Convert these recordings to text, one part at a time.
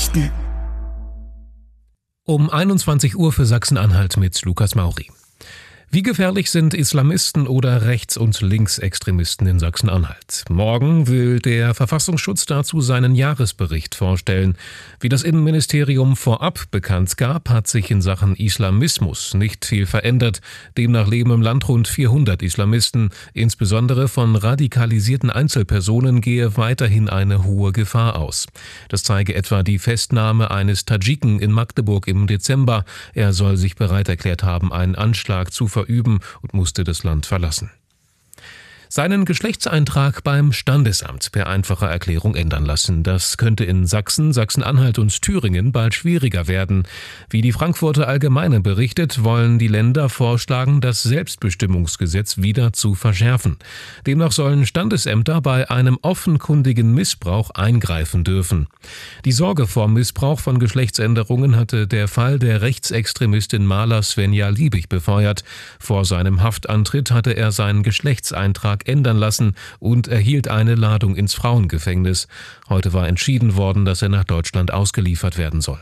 Nachrichten. Um 21 Uhr für Sachsen-Anhalt mit Lukas Mauri. Wie gefährlich sind Islamisten oder Rechts- und Linksextremisten in Sachsen-Anhalt? Morgen will der Verfassungsschutz dazu seinen Jahresbericht vorstellen. Wie das Innenministerium vorab bekannt gab, hat sich in Sachen Islamismus nicht viel verändert. Demnach leben im Land rund 400 Islamisten. Insbesondere von radikalisierten Einzelpersonen gehe weiterhin eine hohe Gefahr aus. Das zeige etwa die Festnahme eines Tadschiken in Magdeburg im Dezember. Er soll sich bereit erklärt haben, einen Anschlag zu verüben und musste das Land verlassen. Seinen Geschlechtseintrag beim Standesamt per einfacher Erklärung ändern lassen. Das könnte in Sachsen, Sachsen-Anhalt und Thüringen bald schwieriger werden. Wie die Frankfurter Allgemeine berichtet, wollen die Länder vorschlagen, das Selbstbestimmungsgesetz wieder zu verschärfen. Demnach sollen Standesämter bei einem offenkundigen Missbrauch eingreifen dürfen. Die Sorge vor Missbrauch von Geschlechtsänderungen hatte der Fall der Rechtsextremistin Maler Svenja Liebig befeuert. Vor seinem Haftantritt hatte er seinen Geschlechtseintrag ändern lassen und erhielt eine Ladung ins Frauengefängnis. Heute war entschieden worden, dass er nach Deutschland ausgeliefert werden soll.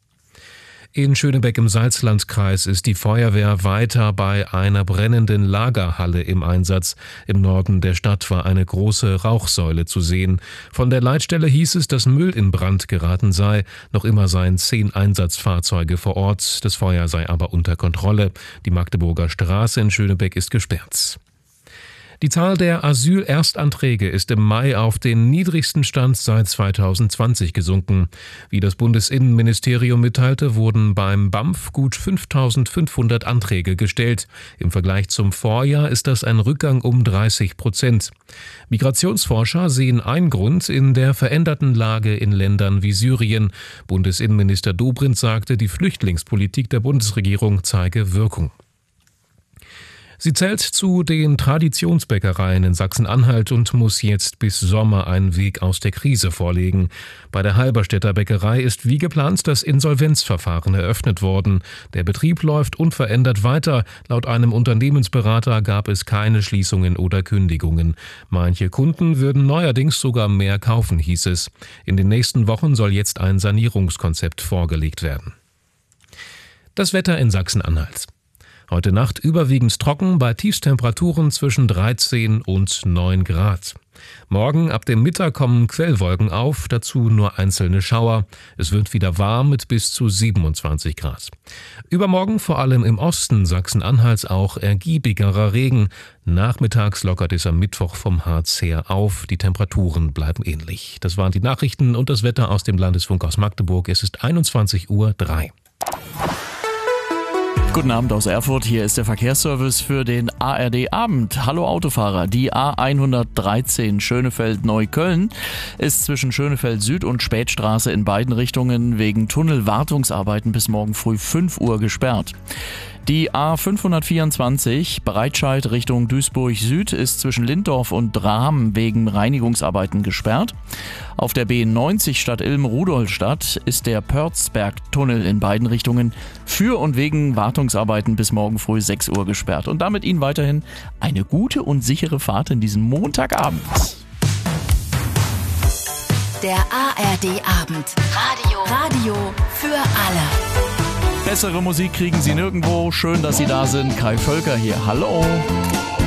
In Schönebeck im Salzlandkreis ist die Feuerwehr weiter bei einer brennenden Lagerhalle im Einsatz. Im Norden der Stadt war eine große Rauchsäule zu sehen. Von der Leitstelle hieß es, dass Müll in Brand geraten sei. Noch immer seien 10 Einsatzfahrzeuge vor Ort. Das Feuer sei aber unter Kontrolle. Die Magdeburger Straße in Schönebeck ist gesperrt. Die Zahl der Asylerstanträge ist im Mai auf den niedrigsten Stand seit 2020 gesunken. Wie das Bundesinnenministerium mitteilte, wurden beim BAMF gut 5.500 Anträge gestellt. Im Vergleich zum Vorjahr ist das ein Rückgang um 30%. Migrationsforscher sehen einen Grund in der veränderten Lage in Ländern wie Syrien. Bundesinnenminister Dobrindt sagte, die Flüchtlingspolitik der Bundesregierung zeige Wirkung. Sie zählt zu den Traditionsbäckereien in Sachsen-Anhalt und muss jetzt bis Sommer einen Weg aus der Krise vorlegen. Bei der Halberstädter Bäckerei ist wie geplant das Insolvenzverfahren eröffnet worden. Der Betrieb läuft unverändert weiter. Laut einem Unternehmensberater gab es keine Schließungen oder Kündigungen. Manche Kunden würden neuerdings sogar mehr kaufen, hieß es. In den nächsten Wochen soll jetzt ein Sanierungskonzept vorgelegt werden. Das Wetter in Sachsen-Anhalt. Heute Nacht überwiegend trocken, bei Tiefstemperaturen zwischen 13 und 9 Grad. Morgen ab dem Mittag kommen Quellwolken auf, dazu nur einzelne Schauer. Es wird wieder warm mit bis zu 27 Grad. Übermorgen vor allem im Osten Sachsen-Anhalts auch ergiebigerer Regen. Nachmittags lockert es am Mittwoch vom Harz her auf. Die Temperaturen bleiben ähnlich. Das waren die Nachrichten und das Wetter aus dem Landesfunk aus Magdeburg. Es ist 21:03 Uhr. Guten Abend aus Erfurt, hier ist der Verkehrsservice für den ARD Abend. Hallo Autofahrer, die A113 Schönefeld-Neukölln ist zwischen Schönefeld Süd und Spätstraße in beiden Richtungen wegen Tunnelwartungsarbeiten bis morgen früh 5 Uhr gesperrt. Die A524 Breitscheid Richtung Duisburg Süd ist zwischen Linddorf und Drahm wegen Reinigungsarbeiten gesperrt. Auf der B90 Stadt-Ilm-Rudolstadt ist der Pörzberg-Tunnel in beiden Richtungen für und wegen Wartungsarbeiten bis morgen früh 6 Uhr gesperrt. Und damit Ihnen weiterhin eine gute und sichere Fahrt in diesem Montagabend. Der ARD Abend. Radio für alle. Bessere Musik kriegen Sie nirgendwo. Schön, dass Sie da sind. Kai Völker hier. Hallo.